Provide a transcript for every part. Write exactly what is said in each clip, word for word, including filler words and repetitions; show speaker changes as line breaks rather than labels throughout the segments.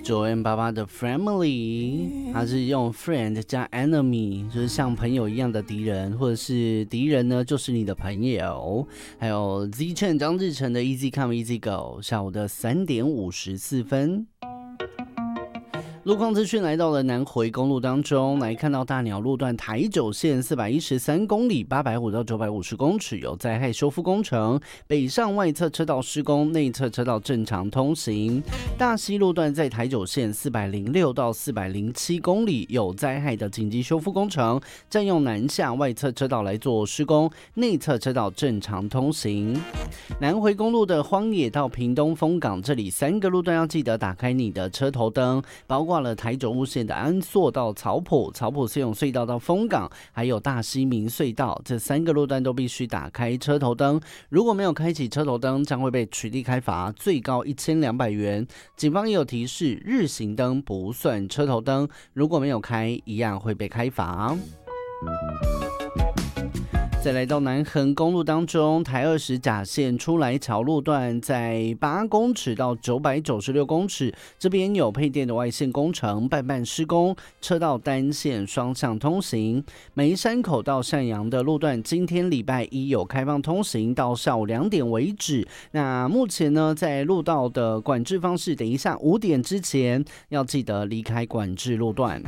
Joanne 爸爸的 Family， 他是用 friend 加 enemy， 就是像朋友一样的敌人，或者是敌人呢就是你的朋友。还有 Z Chen 张志成的 Easy Come Easy Go， 下午的三点五十四分。路况资讯来到了南回公路当中，来看到大鸟路段台九线四百一十三公里八百五到九百五十公尺有灾害修复工程，北上外侧车道施工，内侧车道正常通行。大溪路段在台九线四百零六到四百零七公里有灾害的紧急修复工程，占用南下外侧车道来做施工，内侧车道正常通行。南回公路的荒野到屏东丰港，这里三个路段要记得打开你的车头灯，包括挂了台九路线的安朔到草埔、草埔四永隧道到丰港，还有大溪民隧道，这三个路段都必须打开车头灯。如果没有开启车头灯，将会被取缔开罚，最高一千两百元。警方也有提示，日行灯不算车头灯，如果没有开，一样会被开罚。再来到南横公路当中，台二十甲线出来桥路段在八公尺到九百九十六公尺，这边有配电的外线工程，半半施工，车道单线双向通行。梅山口到向阳的路段，今天礼拜一有开放通行，到下午两点为止。那目前呢，在路道的管制方式，等一下五点之前要记得离开管制路段。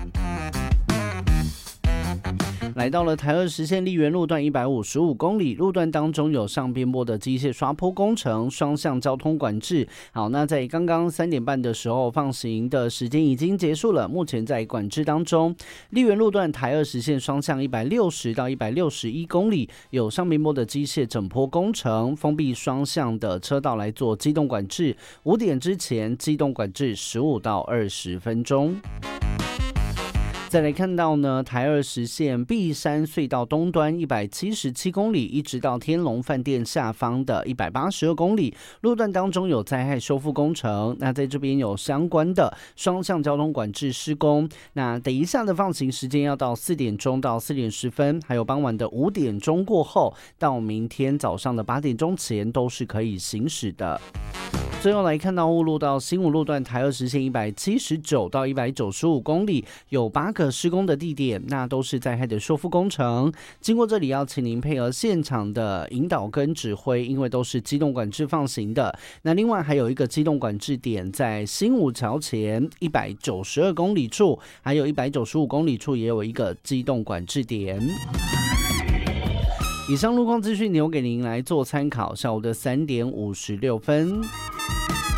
来到了台二十线丽园路段一百五十五公里，路段当中有上边坡的机械刷坡工程，双向交通管制。好，那在刚刚三点半的时候放行的时间已经结束了，目前在管制当中。丽园路段台二十线双向一百六十到一百六十一公里，有上边坡的机械整坡工程，封闭双向的车道来做机动管制。五点之前机动管制十五到二十分钟。再来看到呢，台二十线碧山隧道东端一百七十七公里，一直到天龙饭店下方的一百八十二公里，路段当中有灾害修复工程，那在这边有相关的双向交通管制施工。那等一下的放行时间要到四点钟到四点十分，还有傍晚的五点钟过后到明天早上的八点钟前都是可以行驶的。最后来看到雾路到新武路段台二十线一百七十九到一百九十五公里，有八个施工的地点，那都是灾害的修复工程。经过这里要请您配合现场的引导跟指挥，因为都是机动管制放行的。那另外还有一个机动管制点在新武桥前一百九十二公里处，还有一百九十五公里处也有一个机动管制点。以上路况资讯留给您来做参考，下午的三点五十六分。